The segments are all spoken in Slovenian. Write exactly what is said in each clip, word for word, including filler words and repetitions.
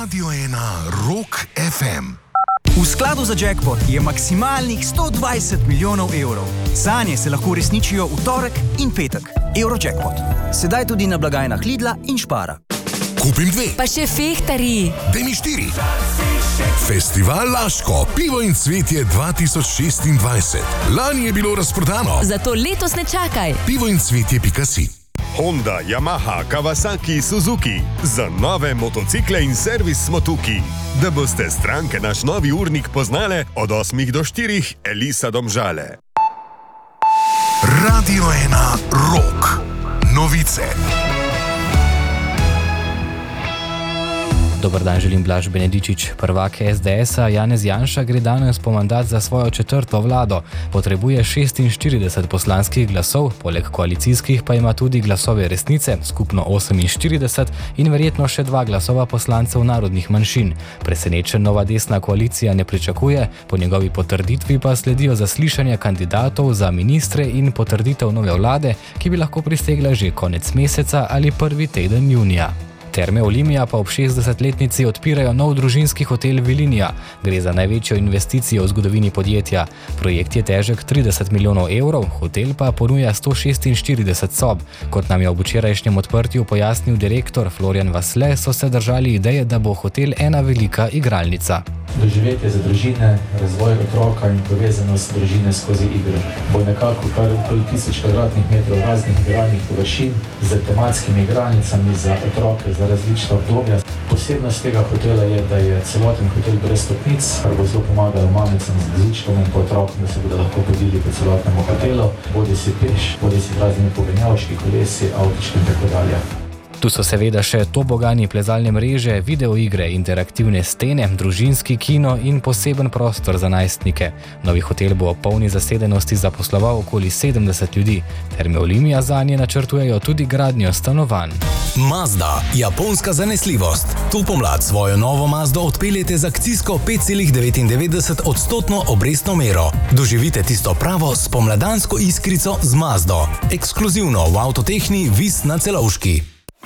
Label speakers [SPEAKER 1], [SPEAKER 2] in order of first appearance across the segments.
[SPEAKER 1] Radio ena Rock ef em.
[SPEAKER 2] V skladu za jackpot je maksimalnih sto dvajset milijonov evrov. Sanje se lahko uresničijo v torek in petek. Eurojackpot. Sedaj tudi na blagajnah Lidla in Spara.
[SPEAKER 1] Kupim dve.
[SPEAKER 3] Pa še fehtari.
[SPEAKER 1] Daj mi štiri. Festival Laško, pivo in cvetje dva tisoč šestindvajset. Lani je bilo razprodano.
[SPEAKER 3] Zato letos ne čakaj.
[SPEAKER 1] pivo in cvetje pika si.
[SPEAKER 4] Honda, Yamaha, Kawasaki, Suzuki. Za nove motocikle in servis smo tukaj. Da boste stranke naš novi urnik poznale od osmih do štirih, Elisa Domžale.
[SPEAKER 1] Radio ena Rock. Novice.
[SPEAKER 5] Dober dan, želim Blaž Benedičič. Prvak es de esa Janez Janša gre danes po mandat za svojo četrto vlado. Potrebuje šestinštirideset poslanskih glasov, poleg koalicijskih pa ima tudi glasove resnice, skupno oseminštirideset in verjetno še dva glasova poslancev narodnih manjšin. Presenečen nova desna koalicija ne pričakuje, po njegovi potrditvi pa sledijo zaslišanja kandidatov za ministre in potrditev nove vlade, ki bi lahko prisegla že konec meseca ali prvi teden junija. Terme Olimia pa ob šestdesetletnici odpirajo nov družinski hotel Vilinija. Gre za največjo investicijo v zgodovini podjetja. Projekt je težek trideset milijonov evrov, hotel pa ponuja sto šestinštirideset sob. Kot nam je ob včerajšnjem odprtju pojasnil direktor Florjan Vasle, so se držali ideje, da bo hotel ena velika igralnica.
[SPEAKER 6] Doživetje za družine, razvoj otroka in povezanost družine skozi igro. Bo nekako kar okoli tisoč kvadratnih metrov raznih igralnih površin z tematskimi igralnicami za otroke, za različna obdobja. Posebnost tega hotela je, da je celoten hotel brez stopnic, kar bo zelo pomagalo mamicam z vozičkom in po otrokom, da se bodo lahko podili po celotnemu hotelu, bodi si peš, bodi si raznimi poganjavški kolesi, avtički in tako dalje.
[SPEAKER 5] Tu so seveda še tobogani, plezalne mreže, videoigre, interaktivne stene, družinski kino in poseben prostor za najstnike. Novi hotel bo ob polni zasedenosti zaposloval okoli sedemdeset ljudi. Terme Olimia zanje načrtujejo tudi gradnjo stanovanj.
[SPEAKER 7] Mazda, japonska zanesljivost. To pomlad svojo novo Mazdo odpeljete z akcijsko pet celih devetindevetdeset odstotno obrestno mero. Doživite tisto pravo spomladansko iskrico z Mazdo. Ekskluzivno v Avtotehni Vis na Celovški.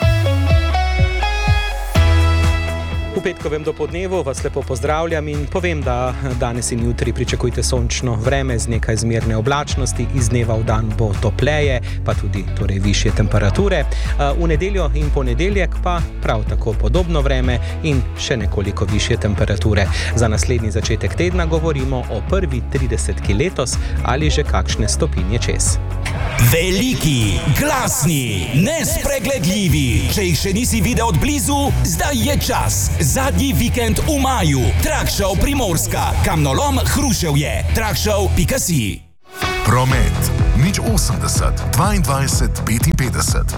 [SPEAKER 8] V petkovem dopoldnevu vas lepo pozdravljam in povem, da danes in jutri pričakujte sončno vreme z nekaj zmerne oblačnosti, iz dneva v dan bo topleje, pa tudi torej višje temperature. V nedeljo in ponedeljek pa prav tako podobno vreme in še nekoliko višje temperature. Za naslednji začetek tedna govorimo o prvi tridesetki letos ali že kakšne stopinje čez.
[SPEAKER 7] Veliki, glasni, nespregledljivi. Če jih še nisi videl od blizu, zdaj je čas. Zadnji vikend v maju. Trakshow Primorska, kamnolom Hruševje. trakshow pika si.
[SPEAKER 1] Promet. nič osemdeset dvaindvajset petinpetdeset.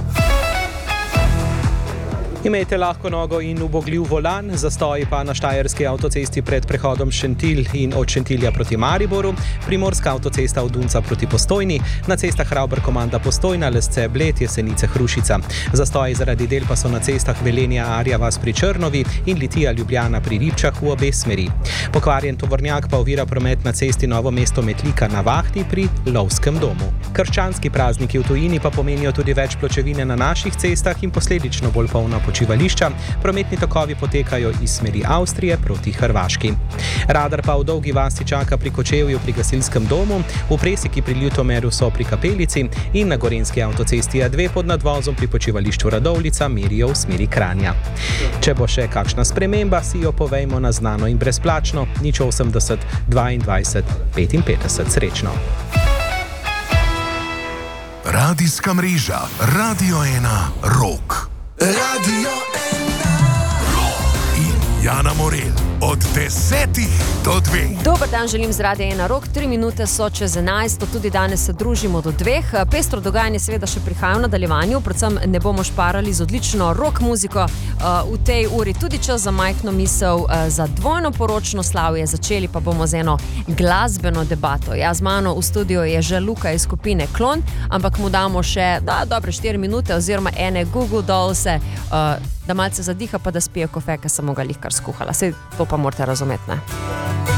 [SPEAKER 8] Imejte lahko nogo in ubogljiv volan, zastoji pa na štajerski avtocesti pred prehodom Šentilj in od Šentilja proti Mariboru, Primorska avtocesta od Dunca proti Postojni, na cestah Ravber-Komanda Postojna, Lesce, Bled, Jesenice, Hrušica. Zastoji zaradi del pa so na cestah Velenja, Arja vas pri Črnovi in Litija Ljubljana pri Ribčah v obe smeri. Pokvarjen tovornjak pa ovira promet na cesti Novo mesto Metlika na Vahti pri Lovskem domu. Krščanski prazniki v tujini pa pomenijo tudi več pločevine na naših cestah in posledično bolj polna počivališča. Prometni tokovi potekajo iz smeri Avstrije proti Hrvaški. Radar pa v Dolgi vasi čaka pri Kočevju pri Gasilskem domu, v Preseki pri Ljutomeru so pri Kapelici in na Gorenjski avtocesti A dve pod nadvozom pri počivališču Radovljica merijo v smeri Kranja. Če bo še kakšna sprememba, si jo povejmo na znano in brezplačno. nič osemdeset dvaindvajset petinpetdeset. Srečno.
[SPEAKER 1] Radijska mreža Radio ena Rock. Radio ena Rock. In Jana Morel od desetih do dveh.
[SPEAKER 9] Dober dan želim z Radia ena Rock. Tri minute so čez enajsto, tudi danes se družimo do dveh. Pestro dogajanje seveda še prihaja v nadaljevanju, predvsem ne bomo šparali z odlično rock muziko v tej uri. Tudi čas za majhno misel za dvojno poročno slavje. Začeli pa bomo z eno glasbeno debato. Ja, z mano v studiu je že Luka iz skupine Klon, ampak mu damo še da, dobre štiri minute oziroma ene Google Dollse, da malce zadiha pa da spije kofe, ker sem mu ga lihkar skuhala. Sej to pa morate razumeti, ne?